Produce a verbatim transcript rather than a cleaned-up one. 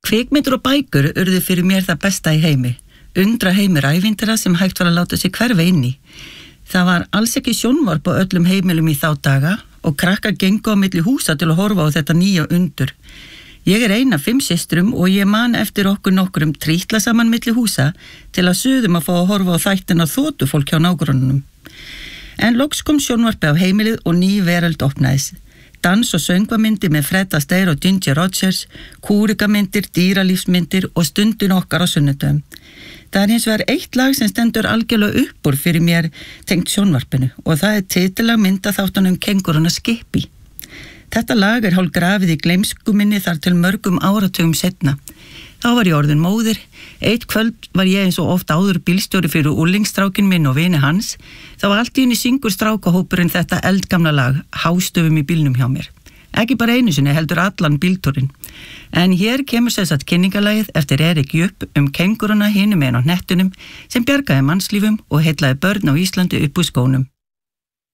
Kvikmyndir og bækur urðu fyrir mér það besta í heimi. Undra heimur ævintýra sem hægt var að láta sig hverfa inn í. Það var alls ekki sjónvarp á öllum heimilum í þá daga og krakkar gengu á milli húsa til að horfa á þetta nýja undur. Ég er ein af fimm systrum og ég man eftir okkur nokkrum trítla saman milli húsa til að suðum að fá að horfa á þættina þotufólk hjá nágrannunum. En loks kom sjónvarpið á heimilið og ný veröld opnaðist. Dans- og söngvamyndir með Fred Astaire og Ginger Rogers, kúrikamyndir, dýralífsmyndir og stundin okkar á sunnudöfum. Það er hins vegar eitt lag sem stendur algjörlega upp úr fyrir mér tengt sjónvarpinu og það er titilag myndaþáttanum Kengúruna Skippy. Þetta lag er hálf grafið í gleymsku minni þar til mörgum áratugum seinna. Þá var ég orðin móðir. Eitt kvöld var ég eins og oft áður bílstjóri fyrir úlingstrákin minn og vini hans. Það var allt í einu syngur strákahópurinn þetta eldgamla lag, Hástöfum í bílnum hjá mér. Ekki bara einu sinni heldur allan bíltúrin. En hér kemur sessat kynningalagið eftir Erik Jupp um kengúruna hinum megin á hnettunum sem bjargaði mannslífum og heillaði börn á Íslandi upp úr skónum.